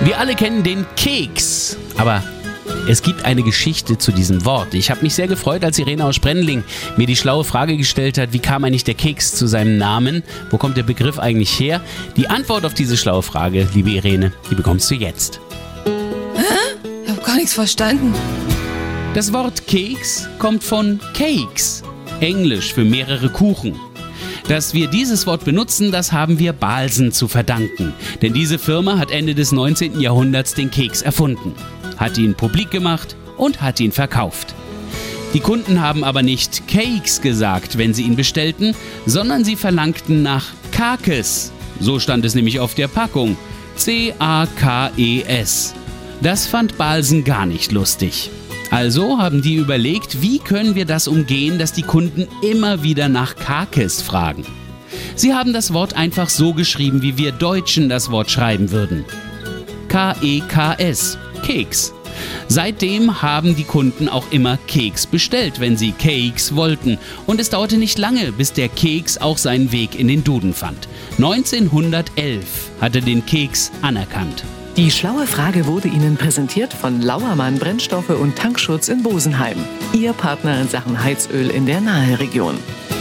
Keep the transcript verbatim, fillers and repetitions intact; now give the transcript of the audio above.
Wir alle kennen den Keks, aber es gibt eine Geschichte zu diesem Wort. Ich habe mich sehr gefreut, als Irene aus Sprendling mir die schlaue Frage gestellt hat, wie kam eigentlich der Keks zu seinem Namen? Wo kommt der Begriff eigentlich her? Die Antwort auf diese schlaue Frage, liebe Irene, die bekommst du jetzt. Hä? Ich habe gar nichts verstanden. Das Wort Keks kommt von Cakes, Englisch für mehrere Kuchen. Dass wir dieses Wort benutzen, das haben wir Balsen zu verdanken. Denn diese Firma hat Ende des neunzehnten Jahrhunderts den Keks erfunden, hat ihn publik gemacht und hat ihn verkauft. Die Kunden haben aber nicht Cakes gesagt, wenn sie ihn bestellten, sondern sie verlangten nach Kakes. So stand es nämlich auf der Packung. C A K E S. Das fand Balsen gar nicht lustig. Also haben die überlegt, wie können wir das umgehen, dass die Kunden immer wieder nach Kakes fragen. Sie haben das Wort einfach so geschrieben, wie wir Deutschen das Wort schreiben würden. K E K S, Keks. Seitdem haben die Kunden auch immer Keks bestellt, wenn sie Cakes wollten. Und es dauerte nicht lange, bis der Keks auch seinen Weg in den Duden fand. neunzehnhundertelf hat er den Keks anerkannt. Die schlaue Frage wurde Ihnen präsentiert von Lauermann Brennstoffe und Tankschutz in Bosenheim. Ihr Partner in Sachen Heizöl in der Naheregion.